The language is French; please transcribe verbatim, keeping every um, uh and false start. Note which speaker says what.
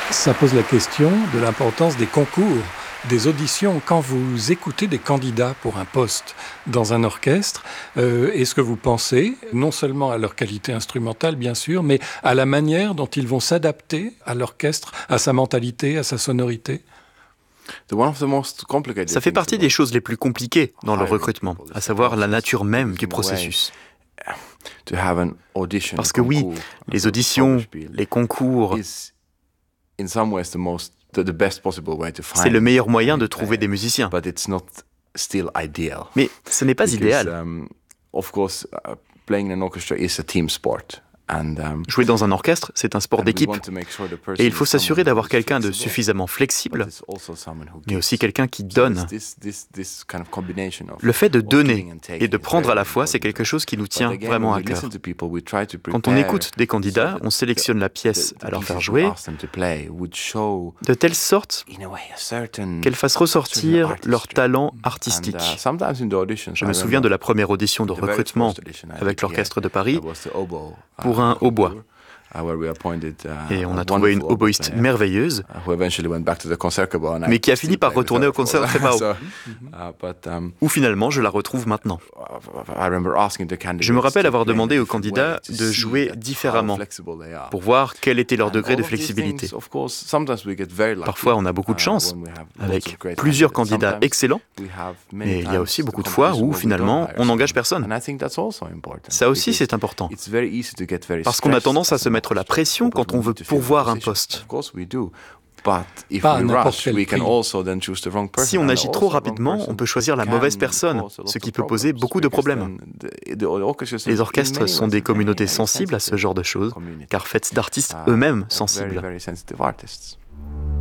Speaker 1: Ça pose la question de l'importance des concours, des auditions. Quand vous écoutez des candidats pour un poste dans un orchestre, euh, est-ce que vous pensez non seulement à leur qualité instrumentale, bien sûr, mais à la manière dont ils vont s'adapter à l'orchestre, à sa mentalité, à sa sonorité ?
Speaker 2: Ça fait partie des choses les plus compliquées dans le recrutement, à savoir la nature même du processus. Parce que oui, les auditions, les concours, c'est le meilleur moyen de trouver des musiciens. Mais ce n'est pas idéal. Jouer dans un orchestre, c'est un sport d'équipe. Et il faut s'assurer d'avoir quelqu'un de suffisamment flexible, mais aussi quelqu'un qui donne. Le fait de donner et de prendre à la fois, c'est quelque chose qui nous tient vraiment à cœur. Quand on écoute des candidats, on sélectionne la pièce à leur faire jouer, de telle sorte qu'elle fasse ressortir leur talent artistique. Je me souviens de la première audition de recrutement avec l'Orchestre de Paris pour un hautbois. Et on a trouvé une oboïste merveilleuse, mais qui a fini par retourner au Conservatoire, où finalement je la retrouve maintenant. Je me rappelle avoir demandé aux candidats de jouer différemment, pour voir quel était leur degré de flexibilité. Parfois on a beaucoup de chance, avec plusieurs candidats excellents, mais il y a aussi beaucoup de fois où finalement on n'engage personne. Ça aussi c'est important, parce qu'on a tendance à se mettre la pression quand on veut pourvoir un poste.
Speaker 1: Pas à n'importe quel prix.
Speaker 2: Si on agit trop rapidement, on peut choisir la mauvaise personne, ce qui peut poser beaucoup de problèmes. Les orchestres sont des communautés sensibles à ce genre de choses, car faites d'artistes eux-mêmes sensibles.